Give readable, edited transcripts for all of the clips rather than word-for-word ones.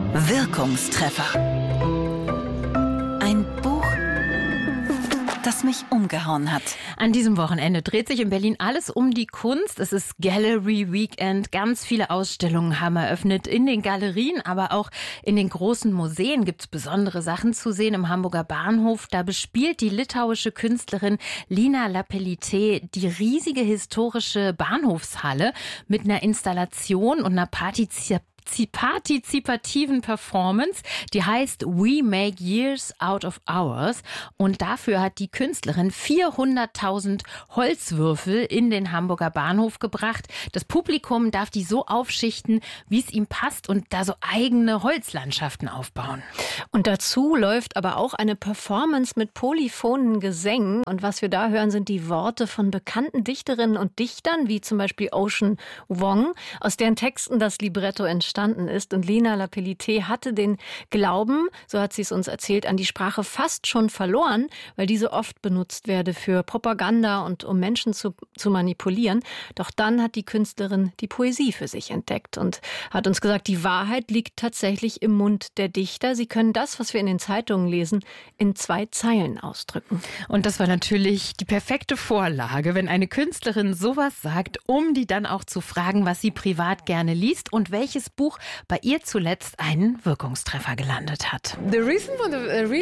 Wirkungstreffer. Ein Buch, das mich umgehauen hat. An diesem Wochenende dreht sich in Berlin alles um die Kunst. Es ist Gallery Weekend. Ganz viele Ausstellungen haben eröffnet. In den Galerien, aber auch in den großen Museen gibt es besondere Sachen zu sehen. Im Hamburger Bahnhof, da bespielt die litauische Künstlerin Lina Lapelité die riesige historische Bahnhofshalle mit einer Installation und einer partizipativen Performance, die heißt We Make Years Out of Hours, und dafür hat die Künstlerin 400.000 Holzwürfel in den Hamburger Bahnhof gebracht. Das Publikum darf die so aufschichten, wie es ihm passt, und da so eigene Holzlandschaften aufbauen. Und dazu läuft aber auch eine Performance mit polyphonen Gesängen, und was wir da hören, sind die Worte von bekannten Dichterinnen und Dichtern, wie zum Beispiel Ocean Vuong, aus deren Texten das Libretto entstanden ist. Und Lina Lapelité hatte den Glauben, so hat sie es uns erzählt, an die Sprache fast schon verloren, weil diese oft benutzt werde für Propaganda und um Menschen zu manipulieren. Doch dann hat die Künstlerin die Poesie für sich entdeckt und hat uns gesagt, die Wahrheit liegt tatsächlich im Mund der Dichter. Sie können das, was wir in den Zeitungen lesen, in 2 Zeilen ausdrücken. Und das war natürlich die perfekte Vorlage, wenn eine Künstlerin sowas sagt, um die dann auch zu fragen, was sie privat gerne liest und welches Buch bei ihr zuletzt einen Wirkungstreffer gelandet hat. The recent one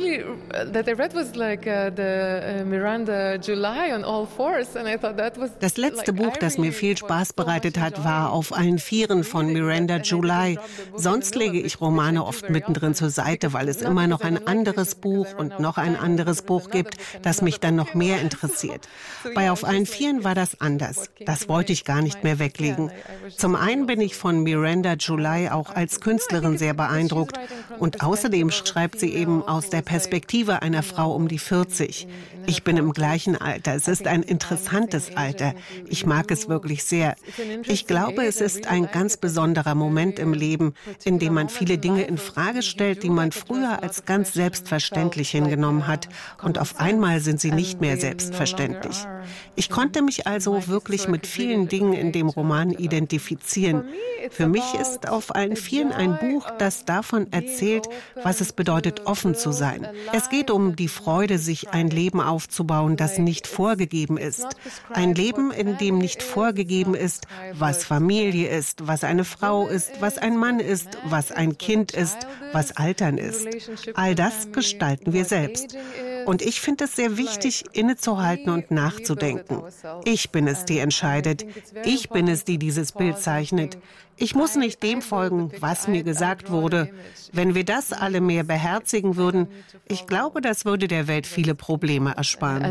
that I read was like the Miranda July on All Fours, and I thought that was. Das letzte Buch, das mir viel Spaß bereitet hat, war Auf allen Vieren von Miranda July. Sonst lege ich Romane oft mittendrin zur Seite, weil es immer noch ein anderes Buch und noch ein anderes Buch gibt, das mich dann noch mehr interessiert. Bei Auf allen Vieren war das anders. Das wollte ich gar nicht mehr weglegen. Zum einen bin ich von Miranda July auch als Künstlerin sehr beeindruckt. Und außerdem schreibt sie eben aus der Perspektive einer Frau um die 40. Ich bin im gleichen Alter. Es ist ein interessantes Alter. Ich mag es wirklich sehr. Ich glaube, es ist ein ganz besonderer Moment im Leben, in dem man viele Dinge in Frage stellt, die man früher als ganz selbstverständlich hingenommen hat. Und auf einmal sind sie nicht mehr selbstverständlich. Ich konnte mich also wirklich mit vielen Dingen in dem Roman identifizieren. Für mich ist Auf allen Vieren ein Buch, das davon erzählt, was es bedeutet, offen zu sein. Es geht um die Freude, sich ein Leben aufzubauen, das nicht vorgegeben ist. Ein Leben, in dem nicht vorgegeben ist, was Familie ist, was eine Frau ist, was ein Mann ist, was ein Kind ist, was Altern ist. All das gestalten wir selbst. Und ich finde es sehr wichtig, innezuhalten und nachzudenken. Ich bin es, die entscheidet. Ich bin es, die dieses Bild zeichnet. Ich muss nicht dem folgen, was mir gesagt wurde. Wenn wir das alle mehr beherzigen würden, ich glaube, das würde der Welt viele Probleme ersparen.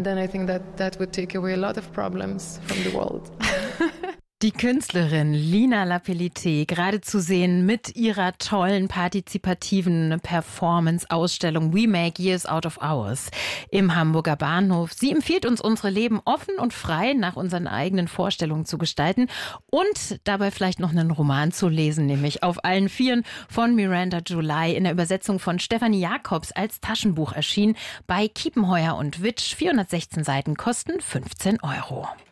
Die Künstlerin Lina Lapelité, gerade zu sehen mit ihrer tollen partizipativen Performance-Ausstellung We Make Years Out of Hours im Hamburger Bahnhof. Sie empfiehlt uns, unsere Leben offen und frei nach unseren eigenen Vorstellungen zu gestalten und dabei vielleicht noch einen Roman zu lesen, nämlich Auf allen Vieren von Miranda July in der Übersetzung von Stefanie Jacobs als Taschenbuch erschienen bei Kiepenheuer und Witsch. 416 Seiten kosten 15 €.